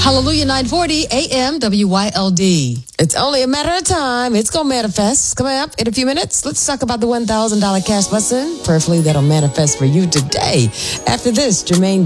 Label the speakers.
Speaker 1: Hallelujah 940 AM WYLD.
Speaker 2: It's only a matter of time. It's going to manifest. Coming up in a few minutes, let's talk about the $1,000 cash bustin'. Prayerfully, that'll manifest for you today. After this, Jermaine